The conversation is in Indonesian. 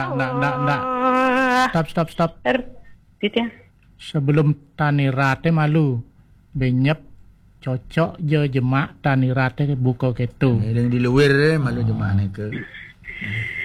Nak. Stop. Gitu ya. Sebelum tani rate malu. Benyep cocok je jemak tani rate buka ketu. Yang di luar malu jemaah ni ke.